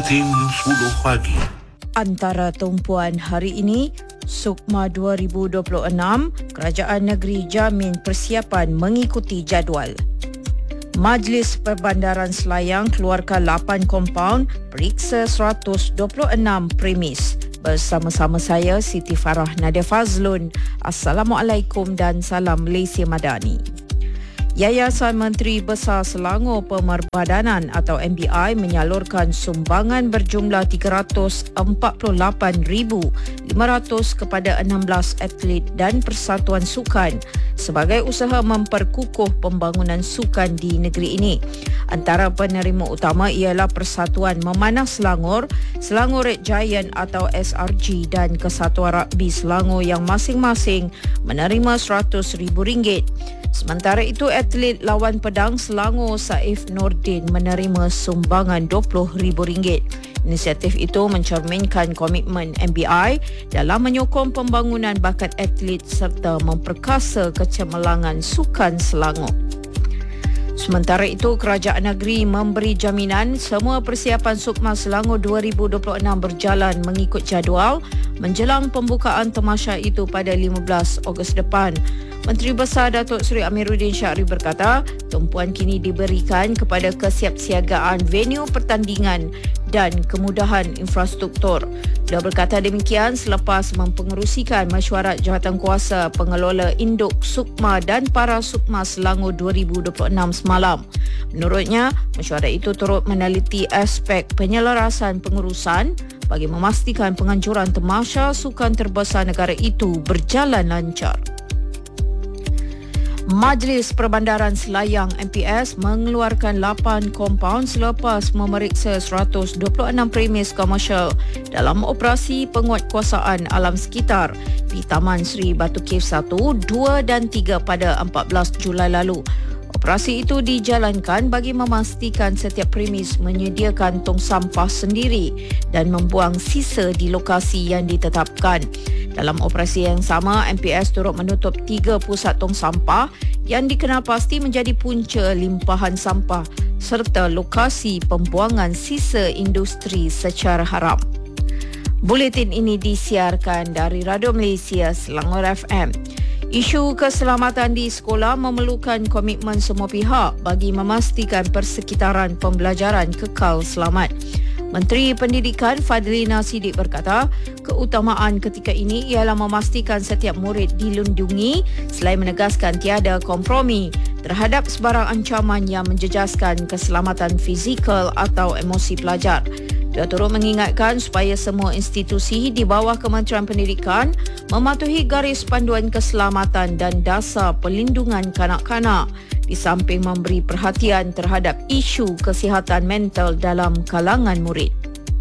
Buletin 10 pagi. Antara tumpuan hari ini, Sukma 2026, Kerajaan Negeri jamin persiapan mengikuti jadual. Majlis Perbandaran Selayang keluarkan 8 kompaun, periksa 126 premis. Bersama-sama saya, Siti Farah Nadia Fazlun. Assalamualaikum dan salam Malaysia Madani. Yayasan Menteri Besar Selangor Pemerbadanan atau MBI menyalurkan sumbangan berjumlah 348,500 kepada 16 atlet dan persatuan sukan sebagai usaha memperkukuh pembangunan sukan di negeri ini. Antara penerima utama ialah Persatuan Memanah Selangor, Selangor Red Giant atau SRG dan Kesatuan Rugby Selangor yang masing-masing menerima RM100,000. Sementara itu, atlet lawan pedang Selangor Saif Nordin menerima sumbangan RM20,000. Inisiatif itu mencerminkan komitmen MBI dalam menyokong pembangunan bakat atlet serta memperkasa kecemerlangan sukan Selangor. Sementara itu, Kerajaan Negeri memberi jaminan semua persiapan Sukma Selangor 2026 berjalan mengikut jadual menjelang pembukaan tamasya itu pada 15 Ogos depan. Menteri Besar Datuk Seri Amiruddin Syarif berkata, tumpuan kini diberikan kepada kesiapsiagaan venue pertandingan dan kemudahan infrastruktur. Dia berkata demikian selepas mempengerusikan mesyuarat Jawatankuasa Pengelola Induk Sukma dan Para Sukma Selangor 2026 semalam. Menurutnya, mesyuarat itu turut meneliti aspek penyelarasan pengurusan bagi memastikan penganjuran tamasya sukan terbesar negara itu berjalan lancar. Majlis Perbandaran Selayang MPS mengeluarkan 8 kompaun selepas memeriksa 126 premis komersial dalam operasi penguatkuasaan alam sekitar di Taman Seri Batu Cave 1, 2 dan 3 pada 14 Julai lalu. Operasi itu dijalankan bagi memastikan setiap premis menyediakan tong sampah sendiri dan membuang sisa di lokasi yang ditetapkan. Dalam operasi yang sama, MPS turut menutup 3 pusat tong sampah yang dikenal pasti menjadi punca limpahan sampah serta lokasi pembuangan sisa industri secara haram. Buletin ini disiarkan dari Radio Malaysia Selangor FM. Isu keselamatan di sekolah memerlukan komitmen semua pihak bagi memastikan persekitaran pembelajaran kekal selamat. Menteri Pendidikan Fadlina Siddiq berkata, keutamaan ketika ini ialah memastikan setiap murid dilindungi selain menegaskan tiada kompromi terhadap sebarang ancaman yang menjejaskan keselamatan fizikal atau emosi pelajar. Dia turut mengingatkan supaya semua institusi di bawah Kementerian Pendidikan mematuhi garis panduan keselamatan dan dasar perlindungan kanak-kanak di samping memberi perhatian terhadap isu kesihatan mental dalam kalangan murid.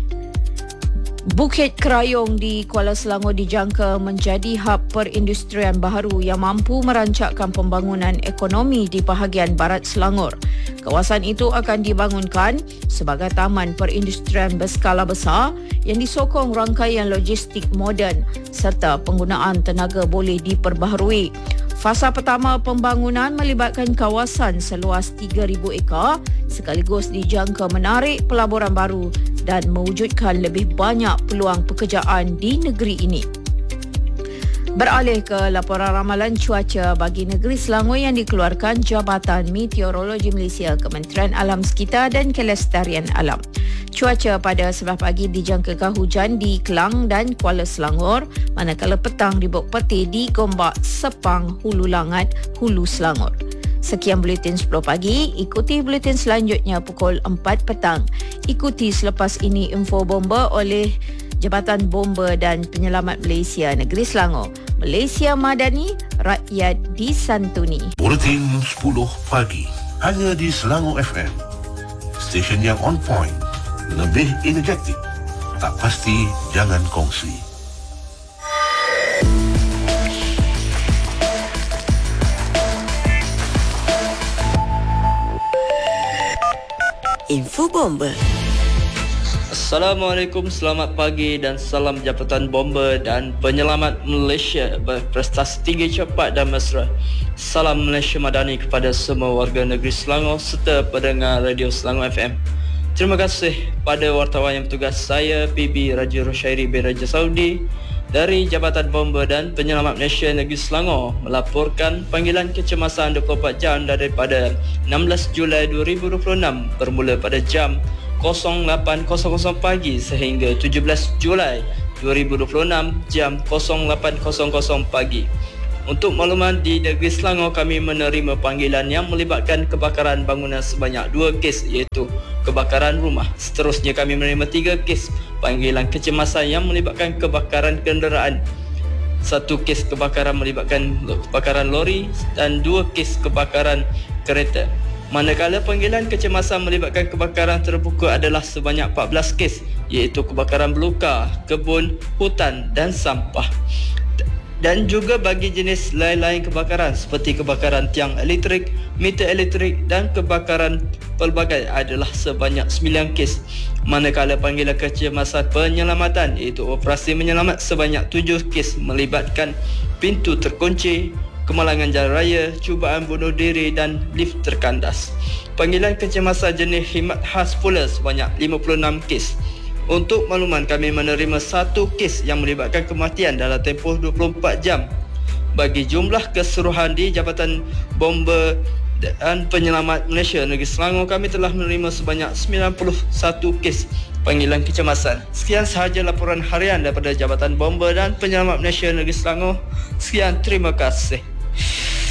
Bukit Kerayong di Kuala Selangor dijangka menjadi hub perindustrian baharu yang mampu merancakkan pembangunan ekonomi di bahagian barat Selangor. Kawasan itu akan dibangunkan sebagai taman perindustrian berskala besar yang disokong rangkaian logistik moden serta penggunaan tenaga boleh diperbaharui. Fasa pertama pembangunan melibatkan kawasan seluas 3,000 ekar sekaligus dijangka menarik pelaburan baru dan mewujudkan lebih banyak peluang pekerjaan di negeri ini. Beralih ke laporan ramalan cuaca bagi negeri Selangor yang dikeluarkan Jabatan Meteorologi Malaysia, Kementerian Alam Sekitar dan Kelestarian Alam. Cuaca pada sebelah pagi dijangkakan hujan di Kelang dan Kuala Selangor, manakala petang di Bukit Putih di Gombak, Sepang, Hulu Langat, Hulu Selangor. Sekian Buletin 10 pagi, ikuti Buletin selanjutnya pukul 4 petang. Ikuti selepas ini info bomba oleh Jabatan Bomba dan Penyelamat Malaysia Negeri Selangor. Malaysia Madani, rakyat disantuni. Buletin 10 pagi. Hanya di Selangor FM. Stesen yang on point. Lebih energetik. Tak pasti, jangan kongsi. Info Bomba. Assalamualaikum, selamat pagi dan salam Jabatan Bomba dan Penyelamat Malaysia berprestasi tinggi, cepat dan mesra. Salam Malaysia Madani kepada semua warga negeri Selangor serta pendengar Radio Selangor FM. Terima kasih pada wartawan yang bertugas. Saya PB Raja Rosyairi bin Raja Saudi dari Jabatan Bomba dan Penyelamat Malaysia Negeri Selangor melaporkan panggilan kecemasan 24 jam daripada 16 Julai 2026 bermula pada jam 08.00 pagi sehingga 17 Julai 2026 jam 08.00 pagi. Untuk makluman, di Negeri Selangor kami menerima panggilan yang melibatkan kebakaran bangunan sebanyak 2 kes iaitu kebakaran rumah. Seterusnya kami menerima 3 kes panggilan kecemasan yang melibatkan kebakaran kenderaan. 1 kes kebakaran melibatkan kebakaran lori dan 2 kes kebakaran kereta. Manakala panggilan kecemasan melibatkan kebakaran terbuka adalah sebanyak 14 kes iaitu kebakaran belukar, kebun, hutan dan sampah. Dan juga bagi jenis lain-lain kebakaran seperti kebakaran tiang elektrik, meter elektrik dan kebakaran pelbagai adalah sebanyak 9 kes. Manakala panggilan kecemasan penyelamatan iaitu operasi menyelamat sebanyak 7 kes melibatkan pintu terkunci, kemalangan jalan raya, cubaan bunuh diri dan lift terkandas. Panggilan kecemasan jenis khidmat khas pula sebanyak 56 kes. Untuk makluman, kami menerima 1 kes yang melibatkan kematian dalam tempoh 24 jam. Bagi jumlah keseluruhan di Jabatan Bomba dan Penyelamat Malaysia Negeri Selangor, kami telah menerima sebanyak 91 kes panggilan kecemasan. Sekian sahaja laporan harian daripada Jabatan Bomba dan Penyelamat Malaysia Negeri Selangor. Sekian, terima kasih.